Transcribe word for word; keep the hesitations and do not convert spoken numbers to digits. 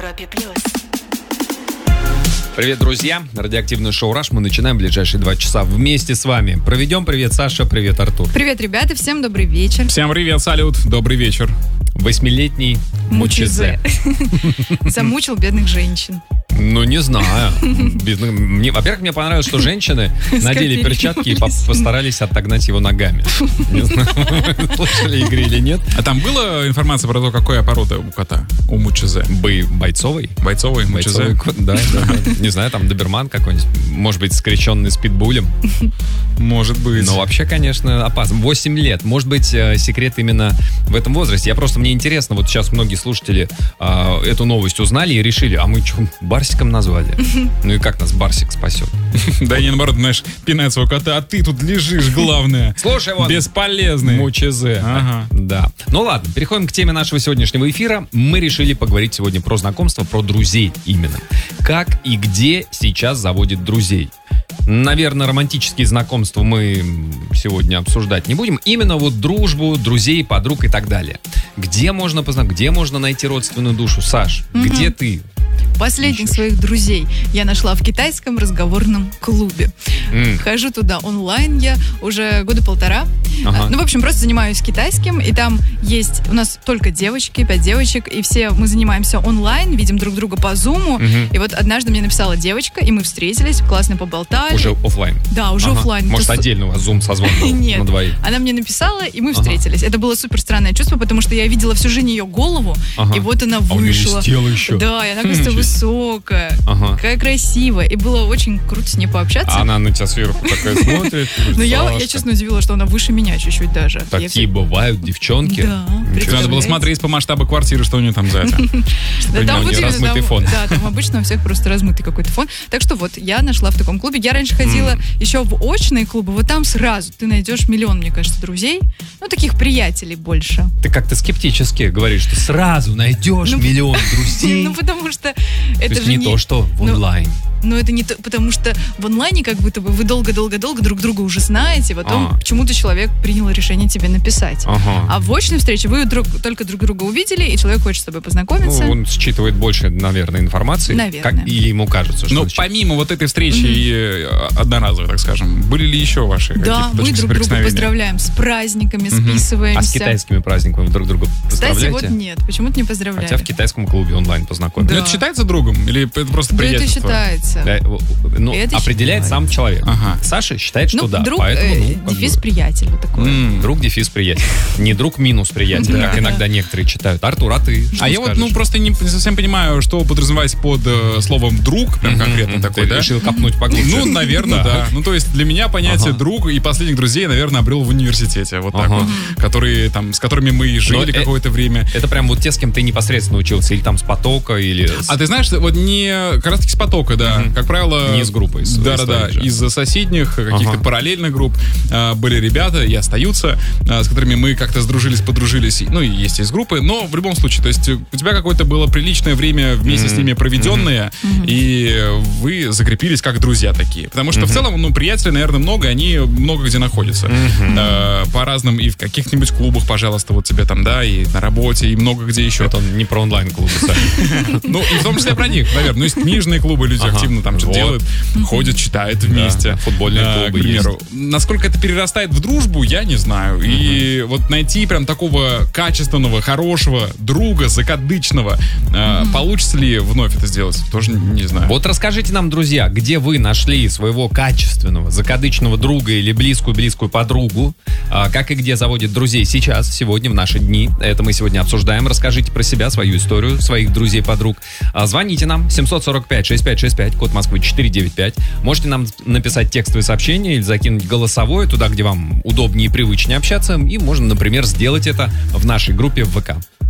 Европе плюс. Привет, друзья! Радиоактивное шоу «Раш». Мы начинаем в ближайшие два часа вместе с вами. Проведем. Привет, Саша. Привет, Артур. Привет, ребята. Всем добрый вечер. Всем привет, салют. Добрый вечер. Восьмилетний Мучезе. Замучил бедных женщин. Ну, не знаю. Мне, во-первых, мне понравилось, что женщины надели перчатки и постарались отогнать его ногами. Не знаю, слышали игры или нет. А там была информация про то, какая порода у кота, у Мучезе? Бой, бойцовый? Бойцовый, Мучезе. Да, да, да. Не знаю, там доберман какой-нибудь. Может быть, скрещенный с питбулем. Может быть. Но вообще, конечно, опасно. восемь лет. Может быть, секрет именно в этом возрасте. Я просто, мне интересно, вот сейчас многие слушатели э, эту новость узнали и решили, а мы что, Барсиком назвали? Ну и как нас Барсик спасет? Да не, наоборот, знаешь, пинает своего кота, а ты тут лежишь, главное. Слушай, вот. Бесполезный. Мучезе. Ага. Да. Ну ладно, переходим к теме нашего сегодняшнего эфира. Мы решили поговорить сегодня про знакомство, про друзей именно. Как и где сейчас заводят друзей. Наверное, романтические знакомства мы сегодня обсуждать не будем. Именно вот дружбу, друзей, подруг и так далее. Где можно познакомиться, где можно найти родственную душу? Саш, угу. Где ты? Последних ищешь? Своих друзей я нашла в китайском разговорном клубе. Mm. Хожу туда онлайн я уже года полтора. Ага. Ну, в общем, просто занимаюсь китайским, и там есть у нас только девочки, пять девочек, и все мы занимаемся онлайн, видим друг друга по зуму. Mm-hmm. И вот однажды мне написала девочка, и мы встретились, классно поболтали. Уже офлайн? Да, уже ага. офлайн. Может, Это... отдельно у вас зум-созвон был? Нет, на двоих? Она мне написала, и мы встретились. Ага. Это было супер странное чувство, потому что я видела всю жизнь ее голову, ага. и вот она вышла. А у нее есть тело еще. Да, и она просто высокая, ага. какая красивая. И было очень круто с ней пообщаться. А она на тебя сверху такая смотрит. Ну, я, я, честно, удивилась, что она выше меня чуть-чуть даже. Такие я... бывают девчонки. Да. Надо было смотреть по масштабу квартиры, что у нее там за это. Да, там размытый фон. Да, там обычно у всех просто размытый какой-то фон. Так что вот, я нашла в таком клубе. Я раньше ходила еще в очные клубы. Вот там сразу ты найдешь миллион, мне кажется, друзей. Ну, таких приятелей больше. Ты как-то скептически говоришь, что сразу найдешь миллион друзей. Ну, потому что это же не то, что в онлайн. Но это не то, потому что в онлайне как будто бы вы долго-долго-долго друг друга уже знаете, потом а. почему-то человек принял решение тебе написать. Ага. А в очной встрече вы друг, только друг друга увидели, и человек хочет с тобой познакомиться. Ну, он считывает больше, наверное, информации. Наверное. Как, или ему кажется, что... Ну, помимо вот этой встречи mm-hmm. одноразовой, так скажем, были ли еще ваши да, какие-то точки соприкосновения? Да, мы друг друга поздравляем с праздниками, mm-hmm. списываемся. А с китайскими праздниками друг друга поздравляете? Кстати, вот нет, почему-то не поздравляю. Хотя в китайском клубе онлайн познакомились. Да. Это считается другом? Или это просто приятельство? Да, это считается. Ну, это определяет считается. Сам человек. Ага. Саша считает, что ну, да. Друг, поэтому, э, ну, дефис приятель. Вот такой. Mm. Друг, дефис приятель. Не друг минус приятель, как иногда некоторые читают. Артур, а ты что А я вот, ну, просто не совсем понимаю, что подразумевать под э, словом друг, прям конкретно такой, да? Ты решил копнуть поглубже. Ну, наверное, да. Ну, то есть для меня понятие друг и последних друзей, наверное, обрел в университете. Вот так вот. Которые там, с которыми мы жили какое-то время. Это прям вот те, с кем ты непосредственно учился. Или там с потока, или... А ты знаешь, вот не... Как раз таки с потока, да. Как правило... Не с группой. Да-да-да. Из соседних каких-то параллельных групп были ребята и остаются, с которыми мы как-то сдружились, подружились. Ну, и есть из группы. Но в любом случае, то есть у тебя какое-то было приличное время вместе с ними проведенное, и вы закрепились как друзья такие. Потому что в целом, ну, приятелей, наверное, много, они много где находятся. По разным, и в каких-нибудь клубах, пожалуйста, вот тебе там, да, и на работе, и много где еще. Это не про онлайн-клубы, ну, и в том числе про них, наверное. Ну, есть книжные клубы, люди активно там что-то делают, ходят, читают вместе. Да, футбольные а, клубы, к примеру. Есть. Насколько это перерастает в дружбу, я не знаю. Uh-huh. И вот найти прям такого качественного, хорошего друга, закадычного, uh-huh. э, получится ли вновь это сделать, тоже не знаю. Вот расскажите нам, друзья, где вы нашли своего качественного, закадычного друга или близкую-близкую подругу, э, как и где заводят друзей сейчас, сегодня, в наши дни. Это мы сегодня обсуждаем. Расскажите про себя, свою историю, своих друзей-подруг. Э, звоните нам семь сорок пять шестьдесят пять шестьдесят пять, код Москвы четыре девять пять. Можете нам написать текстовые сообщения или закинуть голосовое туда, где вам удобнее и привычнее общаться. И можно, например, сделать это в нашей группе в ВК.